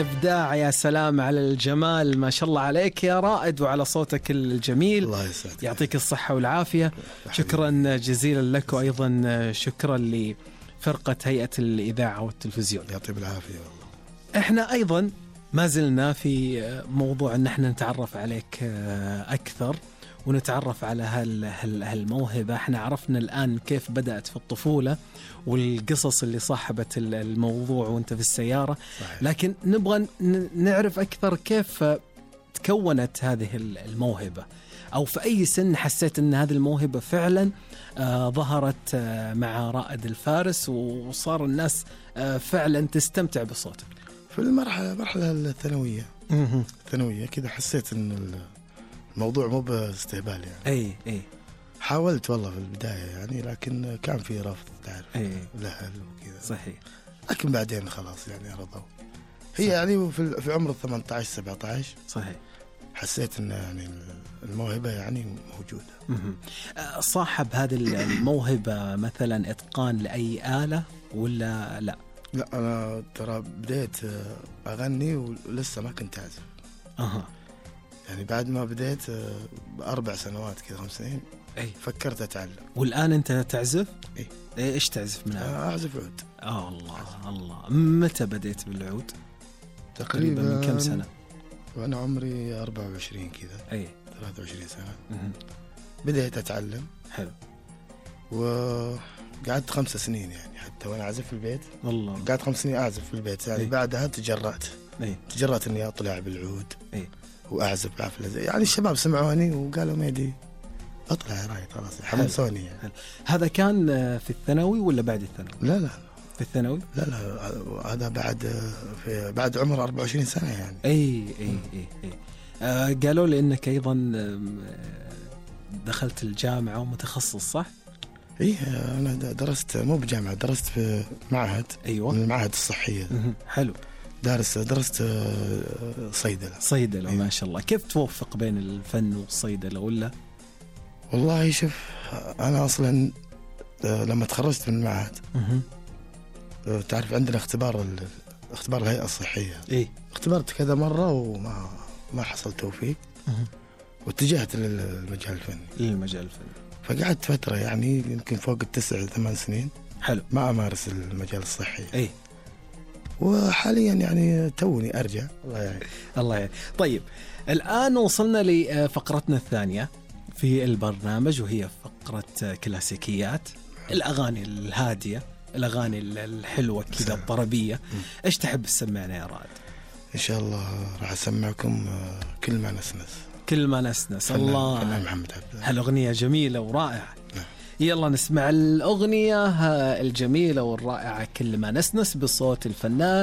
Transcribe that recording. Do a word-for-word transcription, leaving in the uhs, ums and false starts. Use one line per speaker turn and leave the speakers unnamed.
إبداع، يا سلام على الجمال، ما شاء الله عليك يا رائد وعلى صوتك الجميل.
الله يسعدك،
يعطيك الصحة والعافية. شكرا جزيلا لك، وأيضا شكرا لفرقة هيئة الإذاعة والتلفزيون.
يعطيك العافية والله.
احنا أيضا ما زلنا في موضوع أن احنا نتعرف عليك أكثر ونتعرف على هالموهبة. احنا عرفنا الآن كيف بدأت في الطفولة والقصص اللي صاحبت الموضوع وانت في السيارة.
صحيح.
لكن نبغى نعرف أكثر كيف تكونت هذه الموهبة، أو في أي سن حسيت أن هذه الموهبة فعلا آه ظهرت آه مع رائد الفارس وصار الناس آه فعلا تستمتع بصوتك.
في المرحلة مرحلة الثانوية الثانوية كده حسيت أن الموضوع مو باستهبال يعني.
أي أي
حاولت والله في البداية يعني، لكن كان في رفض تعرف الأهل وكذا.
صحيح.
لكن بعدين خلاص يعني رضوا. هي يعني في في عمر ثمانية عشر سبعة عشر
صحيح
حسيت ان يعني الموهبة يعني موجودة.
صاحب هذه الموهبة مثلا اتقان لأي آلة ولا لا؟
لا انا ترى بديت اغني ولسه ما كنت اعزف.
اها
يعني بعد ما بديت بأربع سنوات كذا خمس سنين
أي.
فكرت اتعلم.
والآن انت تعزف؟
اي.
ايش تعزف من هذا؟
اعزف عود.
اه الله أعزف. الله. متى بديت بالعود؟
تقريبا
من كم سنة؟
وانا عمري أربعة وعشرين كذا.
اي
ثلاثة وعشرين سنة.
مه.
بديت اتعلم.
حلو.
وقعدت خمس سنين يعني حتى وانا اعزف في البيت.
والله
قعدت خمس سنين اعزف في البيت يعني.
أي.
بعدها تجرأت.
اي
تجرأت اني اطلع بالعود.
اي
واعزف بعفله زي يعني. الشباب سمعوني وقالوا ميدي اطلع يا رايد خلاص حمسوني يعني.
حلو. هذا كان في الثانوي ولا بعد الثانوي؟
لا لا
في الثانوي؟
لا لا هذا بعد في بعد عمر أربعة وعشرين سنة يعني.
اي اي اي, أي. آه قالوا لي انك ايضا دخلت الجامعة ومتخصص صح؟
ايه انا درست مو بجامعة، درست في معهد.
ايوه
من المعاهد الصحية.
حلو.
دارس درست صيدلة.
صيدلة.
أيوة.
ما شاء الله. كيف توفق بين الفن والصيدلة ولا؟
والله شوف انا اصلا لما تخرجت من المعهد تعرف عندنا اختبار اختبار الهيئة الصحية.
ايه
اختبرت كذا مرة وما ما حصل توفيق. واتجهت للمجال الفني.
للمجال الفني.
فقعدت فترة يعني يمكن فوق التسع ثمان سنين.
حلو.
ما أمارس المجال الصحي.
ايه
وحاليا يعني توني أرجع. الله يعني.
الله يعني. طيب الآن وصلنا لفقرتنا الثانية في البرنامج، وهي فقرة كلاسيكيات. الأغاني الهادية، الأغاني الحلوة كذا الطربية. إيش تحب تسمعنا يا رائد؟
إن شاء الله راح أسمعكم كل ما نسنس.
كل ما نسنس. الله.
فنان محمد عبد الله.
هالأغنية جميلة ورائعة.
نعم.
يلا نسمع الأغنية الجميلة والرائعة كل ما نسنس بصوت الفنان